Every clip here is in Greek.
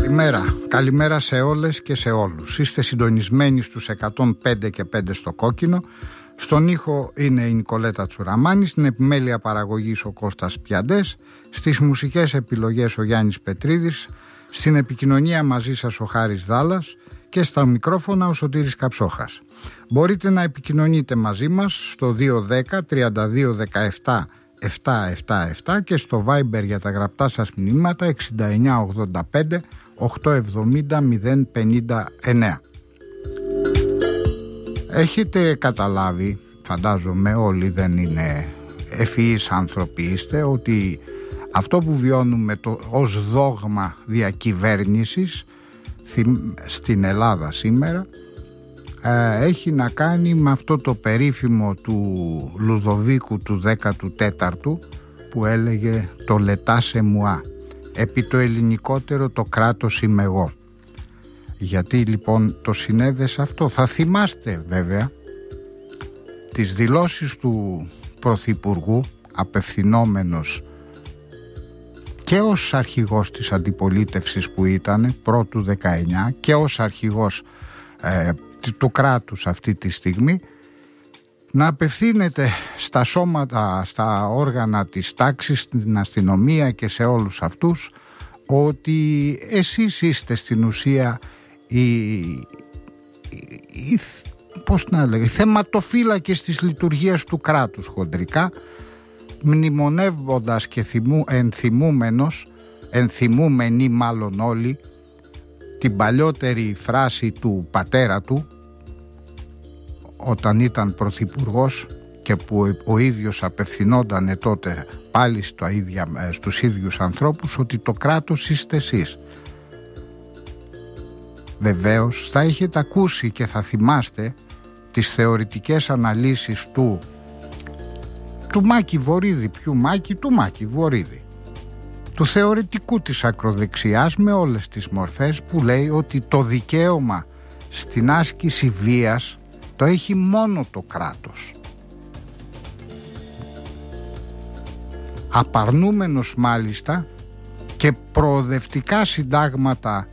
Καλημέρα σε όλες και σε όλους. Είστε συντονισμένοι στους 105 και 5 στο Κόκκινο. Στον ήχο είναι η Νικολέτα Τσουραμάνη, στην επιμέλεια παραγωγής ο Κώστας Πιαντές, στις μουσικές επιλογές ο Γιάννης Πετρίδης, στην επικοινωνία μαζί σας ο Χάρης Δάλλας και στα μικρόφωνα ο Σωτήρης Καψόχας. Μπορείτε να επικοινωνείτε μαζί μας στο 210 32 17 777 και στο Viber για τα γραπτά σας μηνύματα 6985 870 059. Έχετε καταλάβει, φαντάζομαι όλοι, δεν είναι ευφυείς άνθρωποι είστε, ότι αυτό που βιώνουμε ως δόγμα διακυβέρνησης στην Ελλάδα σήμερα έχει να κάνει με αυτό το περίφημο του Λουδοβίκου του 14ου που έλεγε το λετάσε μουά, επί το ελληνικότερο το κράτος είμαι εγώ. Γιατί λοιπόν το συνέδεσε αυτό? Θα θυμάστε βέβαια τις δηλώσεις του Πρωθυπουργού απευθυνόμενος και ως αρχηγός της αντιπολίτευσης που ήταν πρώτου 19 και ως αρχηγός του κράτους αυτή τη στιγμή, να απευθύνεται στα σώματα, στα όργανα της τάξης, στην αστυνομία και σε όλους αυτούς, ότι εσείς είστε στην ουσία οι θεματοφύλακες της λειτουργίας του κράτους χοντρικά, μνημονεύοντας και ενθυμούμενοι μάλλον όλοι την παλιότερη φράση του πατέρα του όταν πρωθυπουργός και που ο ίδιος απευθυνόταν τότε πάλι στους ίδιους ανθρώπους, ότι το κράτος είστε εσείς. Βεβαίως θα έχετε ακούσει και θα θυμάστε τις θεωρητικές αναλύσεις του Μάκη Βορίδη. Ποιου Μάκη? Του Μάκη Βορίδη, του θεωρητικού της ακροδεξιάς με όλες τις μορφές, που λέει ότι το δικαίωμα στην άσκηση βίας το έχει μόνο το κράτος. Απαρνούμενος μάλιστα και προοδευτικά συντάγματα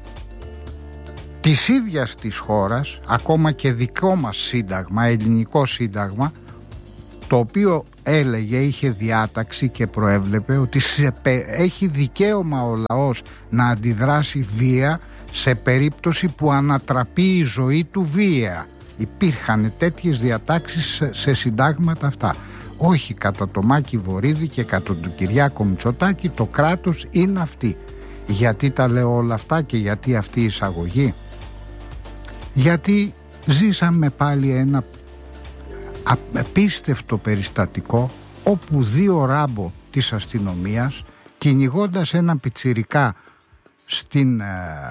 της ίδιας της χώρας, ακόμα και δικό μας σύνταγμα, ελληνικό σύνταγμα, το οποίο έλεγε, είχε διάταξη και προέβλεπε ότι έχει δικαίωμα ο λαός να αντιδράσει βία σε περίπτωση που ανατραπεί η ζωή του βία. Υπήρχαν τέτοιες διατάξεις σε συντάγματα αυτά. Όχι κατά το Μάκη Βορίδη και κατά τον Κυριάκο Μητσοτάκη, το κράτος είναι αυτή. Γιατί τα λέω όλα αυτά και γιατί αυτή η εισαγωγή? Γιατί ζήσαμε πάλι ένα απίστευτο περιστατικό όπου δύο ράμπο της αστυνομίας, κυνηγώντας ένα πιτσιρικά στην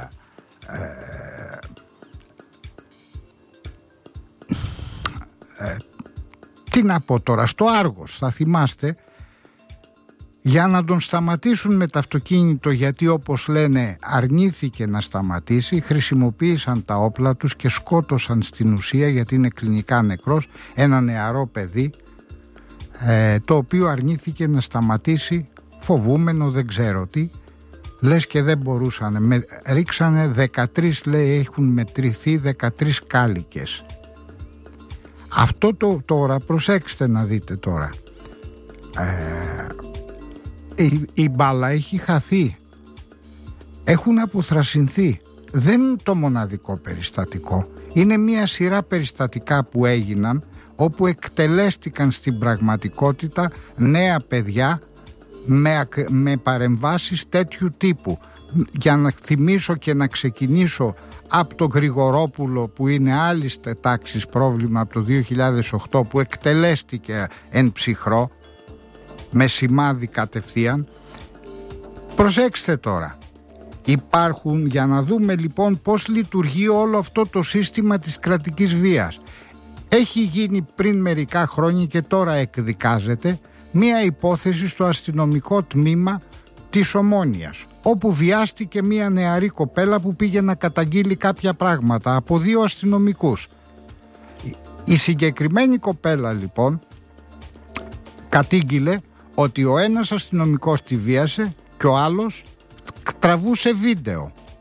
τι να πω τώρα, στο Άργος, θα θυμάστε, για να τον σταματήσουν με το αυτοκίνητο, γιατί όπως λένε αρνήθηκε να σταματήσει, χρησιμοποίησαν τα όπλα τους και σκότωσαν στην ουσία, γιατί είναι κλινικά νεκρός, ένα νεαρό παιδί, το οποίο αρνήθηκε να σταματήσει, φοβούμενο δεν ξέρω τι, λες και δεν μπορούσαν. Ρίξανε 13, λέει, έχουν μετρηθεί 13 κάλικες. Αυτό τώρα, προσέξτε να δείτε τώρα, η μπάλα έχει χαθεί, έχουν αποθρασινθεί. Δεν είναι το μοναδικό περιστατικό, είναι μια σειρά περιστατικά που έγιναν, όπου εκτελέστηκαν στην πραγματικότητα νέα παιδιά με παρεμβάσεις τέτοιου τύπου. Για να θυμίσω και να ξεκινήσω από τον Γρηγορόπουλο, που είναι άλλης τάξης πρόβλημα, από το 2008, που εκτελέστηκε εν ψυχρό με σημάδι κατευθείαν. Προσέξτε τώρα, υπάρχουν, για να δούμε λοιπόν πώς λειτουργεί όλο αυτό το σύστημα της κρατικής βίας. Έχει γίνει πριν μερικά χρόνια και τώρα εκδικάζεται μία υπόθεση στο αστυνομικό τμήμα της Ομόνοιας, όπου βιάστηκε μία νεαρή κοπέλα που πήγε να καταγγείλει κάποια πράγματα από δύο αστυνομικούς. Η συγκεκριμένη κοπέλα λοιπόν κατήγγειλε ότι ο ένας αστυνομικός τη βίασε και ο άλλος τραβούσε βίντεο.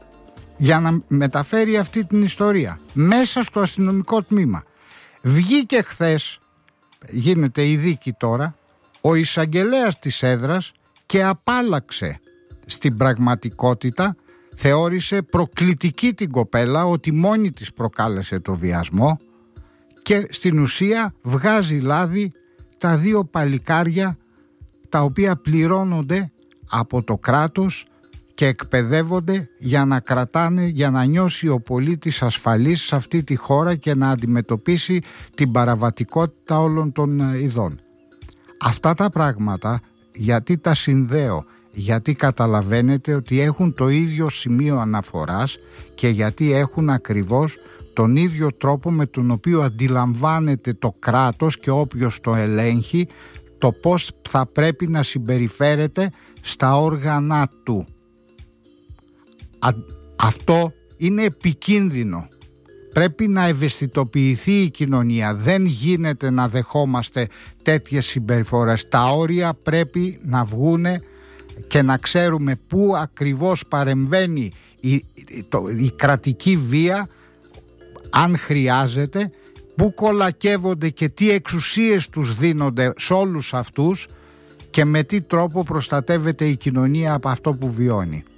για να μεταφέρει αυτή την ιστορία μέσα στο αστυνομικό τμήμα. Βγήκε χθες, γίνεται η δίκη τώρα, ο εισαγγελέας της έδρας και απάλαξε στην πραγματικότητα, θεώρησε προκλητική την κοπέλα, ότι μόνη της προκάλεσε το βιασμό, και στην ουσία βγάζει λάδι τα δύο παλικάρια τα οποία πληρώνονται από το κράτος και εκπαιδεύονται για να κρατάνε, για να νιώσει ο πολίτης ασφαλής σε αυτή τη χώρα και να αντιμετωπίσει την παραβατικότητα όλων των ειδών. Αυτά τα πράγματα, γιατί τα συνδέω? Γιατί καταλαβαίνετε ότι έχουν το ίδιο σημείο αναφοράς και γιατί έχουν ακριβώς τον ίδιο τρόπο με τον οποίο αντιλαμβάνεται το κράτος και όποιος το ελέγχει το πώς θα πρέπει να συμπεριφέρεται στα όργανα του. Αυτό είναι επικίνδυνο. Πρέπει να ευαισθητοποιηθεί η κοινωνία. Δεν γίνεται να δεχόμαστε τέτοιες συμπεριφορές. Τα όρια πρέπει να βγούνε και να ξέρουμε πού ακριβώς παρεμβαίνει η κρατική βία, αν χρειάζεται, πού κολακεύονται και τι εξουσίες τους δίνονται σε όλους αυτούς και με τι τρόπο προστατεύεται η κοινωνία από αυτό που βιώνει.